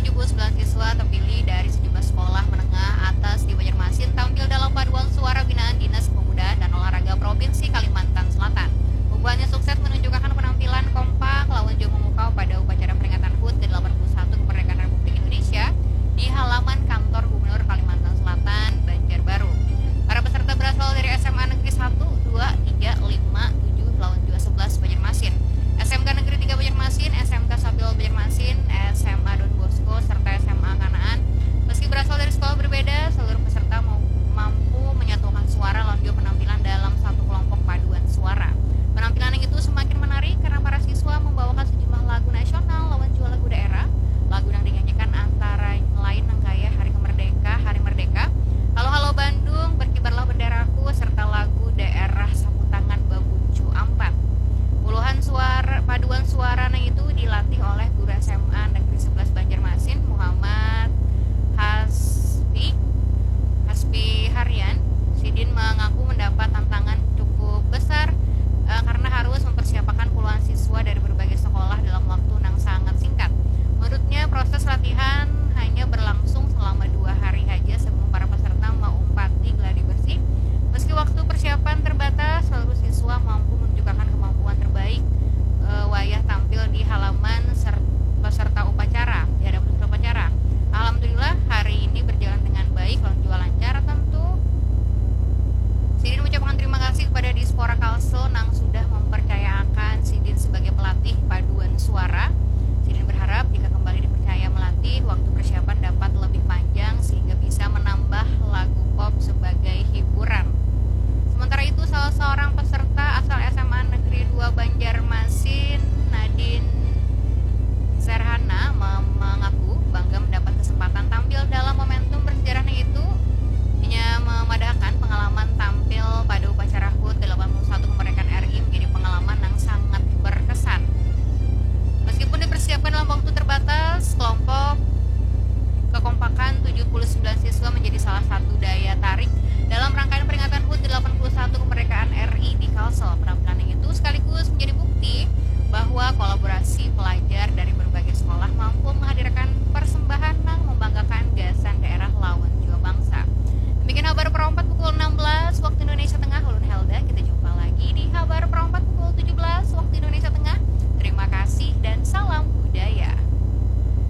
179 siswa terpilih dari sejumlah sekolah menengah atas di Banjarmasin tampil dalam paduan suara binaan Dinas Pemuda dan Olahraga Provinsi Kalimantan Selatan. Pembuahannya sukses menunjukkan penampilan kompak lawan jauh memukau pada